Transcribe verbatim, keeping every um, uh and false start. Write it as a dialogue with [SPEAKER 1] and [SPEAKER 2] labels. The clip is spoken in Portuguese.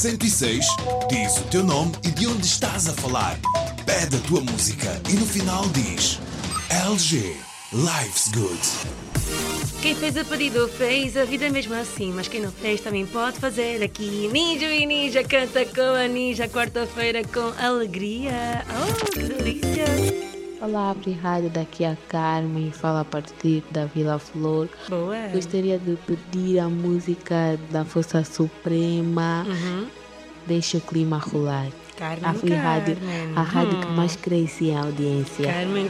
[SPEAKER 1] cento e seis, diz o teu nome e de onde estás a falar. Pede a tua música e no final diz L G, Life's Good.
[SPEAKER 2] Quem fez o pedido fez, a vida é mesmo assim, mas quem não fez também pode fazer aqui. Ninja e Ninja canta com a Ninja, quarta-feira com alegria. Oh, que delícia!
[SPEAKER 3] Olá, Rádio, daqui a Carmen, fala a partir da Vila Flor.
[SPEAKER 2] Boa!
[SPEAKER 3] Gostaria de pedir a música da Força Suprema,
[SPEAKER 2] Uhum.
[SPEAKER 3] Deixa o clima rolar.
[SPEAKER 2] Carmen,
[SPEAKER 3] A Rádio,
[SPEAKER 2] Carmen.
[SPEAKER 3] a rádio que
[SPEAKER 2] Hum.
[SPEAKER 3] mais cresce em audiência.
[SPEAKER 2] Carmen,